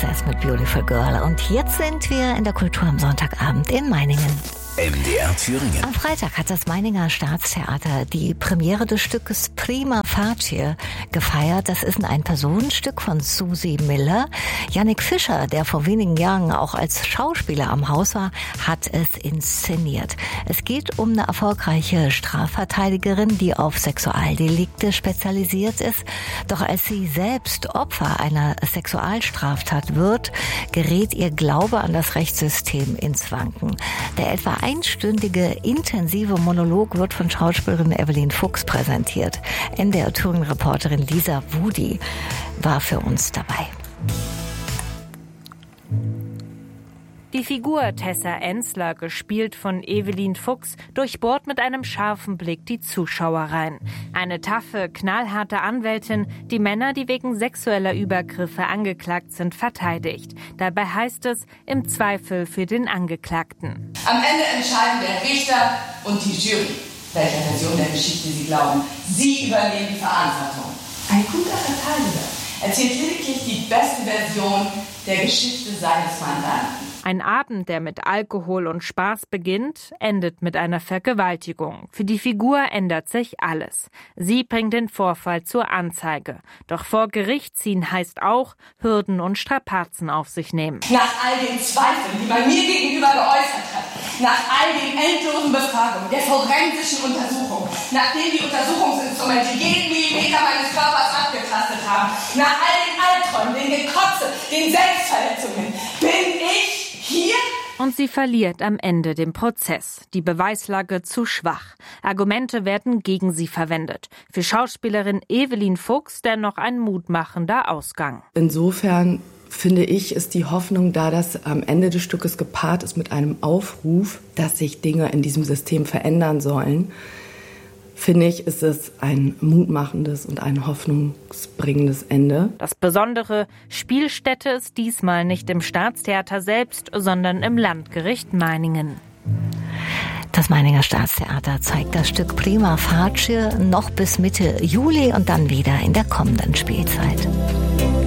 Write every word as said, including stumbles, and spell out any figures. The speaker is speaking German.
Access mit Beautiful Girl. Und jetzt sind wir in der Kultur am Sonntagabend in Meiningen. M D R Thüringen. Am Freitag hat das Meininger Staatstheater die Premiere des Stückes Prima Facie gefeiert. Das ist ein Ein-Personen-Stück von Susi Miller. Jannik Fischer, der vor wenigen Jahren auch als Schauspieler am Haus war, hat es inszeniert. Es geht um eine erfolgreiche Strafverteidigerin, die auf Sexualdelikte spezialisiert ist. Doch als sie selbst Opfer einer Sexualstraftat wird, gerät ihr Glaube an das Rechtssystem ins Wanken. Der etwa einstündige intensive Monolog wird von Schauspielerin Evelyn Fuchs präsentiert. M D R Thüringen-Reporterin Lisa Wudi war für uns dabei. Die Figur Tessa Enzler, gespielt von Evelyn Fuchs, durchbohrt mit einem scharfen Blick die Zuschauereien. Eine taffe, knallharte Anwältin, die Männer, die wegen sexueller Übergriffe angeklagt sind, verteidigt. Dabei heißt es, im Zweifel für den Angeklagten. Am Ende entscheiden der Richter und die Jury, welcher Version der Geschichte sie glauben. Sie übernehmen die Verantwortung. Ein guter Verteidiger erzählt lediglich die beste Version der Geschichte seines Mandanten. Ein Abend, der mit Alkohol und Spaß beginnt, endet mit einer Vergewaltigung. Für die Figur ändert sich alles. Sie bringt den Vorfall zur Anzeige. Doch vor Gericht ziehen heißt auch Hürden und Strapazen auf sich nehmen. Nach all den Zweifeln, die man mir gegenüber geäußert hat, nach all den endlosen Befragungen, der forensischen Untersuchung, nachdem die Untersuchungsinstrumente jeden Millimeter meines Körpers abgetastet haben, nach all den Albträumen, den Gekotze, den Selbstverletzungen, bin ich hier? Und sie verliert am Ende den Prozess. Die Beweislage zu schwach. Argumente werden gegen sie verwendet. Für Schauspielerin Evelyn Fuchs dennoch ein mutmachender Ausgang. Insofern finde ich, ist die Hoffnung da, dass am Ende des Stückes gepaart ist mit einem Aufruf, dass sich Dinge in diesem System verändern sollen. Finde ich, ist es ein mutmachendes und ein hoffnungsbringendes Ende. Das Besondere, Spielstätte ist diesmal nicht im Staatstheater selbst, sondern im Landgericht Meiningen. Das Meininger Staatstheater zeigt das Stück Prima Facie noch bis Mitte Juli und dann wieder in der kommenden Spielzeit.